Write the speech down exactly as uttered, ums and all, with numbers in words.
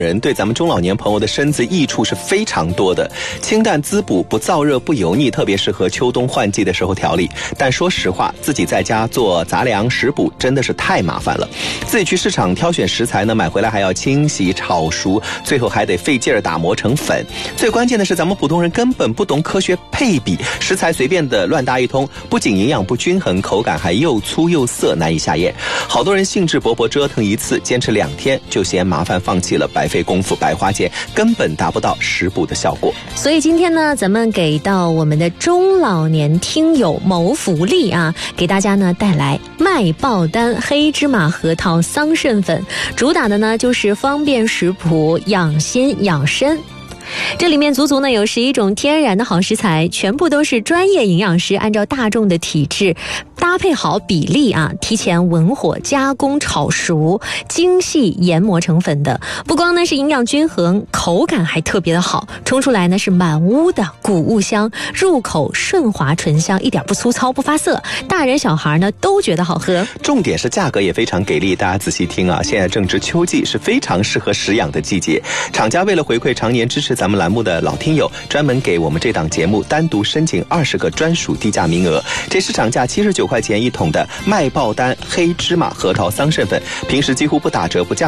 人对咱们中老年朋友的身子益处是非常多的，清淡滋补，不燥热不油腻，特别适合秋冬换季的时候调理。但说实话，自己在家做杂粮食补真的是太麻烦了，自己去市场挑选食材呢，买回来还要清洗炒熟，最后还得费劲儿打磨成粉。最关键的是咱们普通人根本不懂科学配比，食材随便的乱搭一通，不仅营养不均衡，口感还又粗又涩，难以下咽。好多人兴致勃勃折腾一次，坚持两天就嫌麻烦放弃了，白费功夫白花钱，根本达不到食补的效果。 所以今天呢，咱们给到我们的中老年听友谋福利啊，给大家呢带来麦爆丹黑芝麻核桃桑葚粉，主打的呢就是方便食谱，养心养身。这里面足足呢有十一种天然的好食材，全部都是专业营养师按照大众的体质搭配好比例啊，提前文火加工炒熟，精细研磨成粉的。不光呢是营养均衡，口感还特别的好，冲出来呢是满屋的谷物香，入口顺滑醇香，一点不粗糙不发涩，大人小孩呢都觉得好喝。 重点是价格也非常给力，大家仔细听啊，现在正值秋季，是非常适合食养的季节。厂家为了回馈常年支持咱们栏目的老听友，专门给我们这档节目单独申请二十个专属低价名额。这市场价七十九块钱一桶的麦爆丹黑芝麻核桃桑葚粉，平时几乎不打折不降